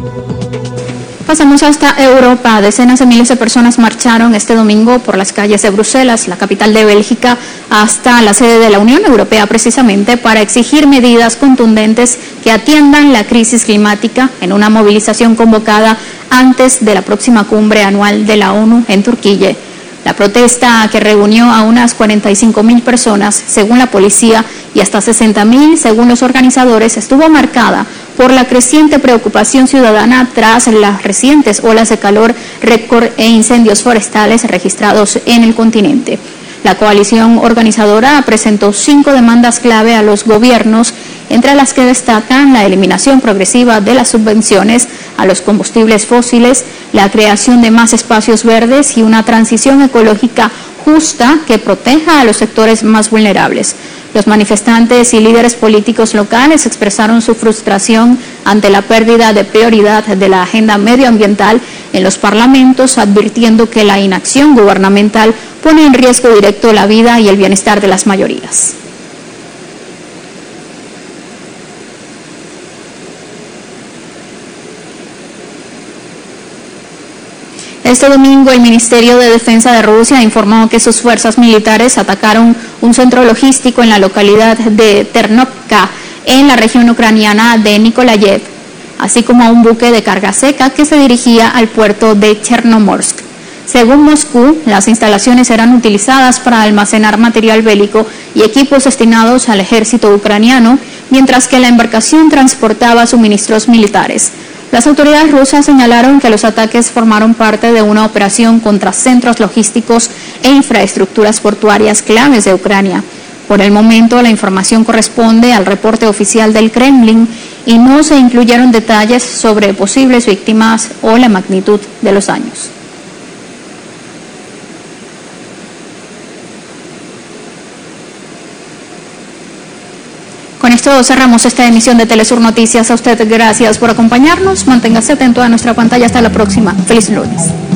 Pasamos hasta Europa. Decenas de miles de personas marcharon este domingo por las calles de Bruselas, la capital de Bélgica, hasta la sede de la Unión Europea precisamente para exigir medidas contundentes que atiendan la crisis climática en una movilización convocada antes de la próxima cumbre anual de la ONU en Turquía. La protesta, que reunió a unas 45.000 personas, según la policía, y hasta 60.000, según los organizadores, estuvo marcada por la creciente preocupación ciudadana tras las recientes olas de calor récord e incendios forestales registrados en el continente. La coalición organizadora presentó 5 demandas clave a los gobiernos, entre las que destacan la eliminación progresiva de las subvenciones a los combustibles fósiles, la creación de más espacios verdes y una transición ecológica justa que proteja a los sectores más vulnerables. Los manifestantes y líderes políticos locales expresaron su frustración ante la pérdida de prioridad de la agenda medioambiental en los parlamentos, advirtiendo que la inacción gubernamental pone en riesgo directo la vida y el bienestar de las mayorías. Este domingo el Ministerio de Defensa de Rusia informó que sus fuerzas militares atacaron un centro logístico en la localidad de Ternovka, en la región ucraniana de Nikolayev, así como a un buque de carga seca que se dirigía al puerto de Chernomorsk. Según Moscú, las instalaciones eran utilizadas para almacenar material bélico y equipos destinados al ejército ucraniano, mientras que la embarcación transportaba suministros militares. Las autoridades rusas señalaron que los ataques formaron parte de una operación contra centros logísticos e infraestructuras portuarias claves de Ucrania. Por el momento, la información corresponde al reporte oficial del Kremlin y no se incluyeron detalles sobre posibles víctimas o la magnitud de los daños. Con esto cerramos esta emisión de Telesur Noticias. A usted gracias por acompañarnos. Manténgase atento a nuestra pantalla. Hasta la próxima. Feliz lunes.